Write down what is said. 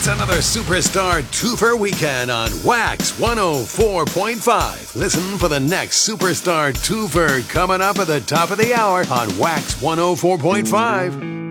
It's another Superstar Twofer weekend on Wax 104.5. Listen for the next Superstar Twofer coming up at the top of the hour on Wax 104.5.